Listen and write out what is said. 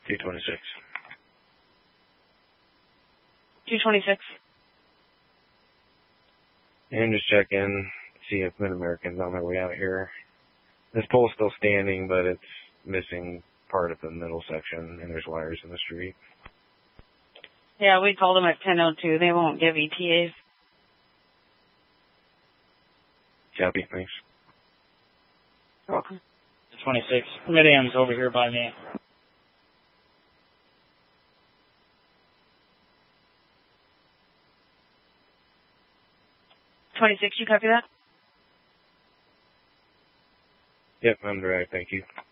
226. 226. And just check in, see if Mid-American's on their way out here. This pole's still standing, but it's missing part of the middle section, and there's wires in the street. Yeah, we called them at 10:02. They won't give ETAs. Copy, thanks. You're welcome. 26. Mid-Am's over here by me. 26, you copy that? Yep, I'm direct, thank you.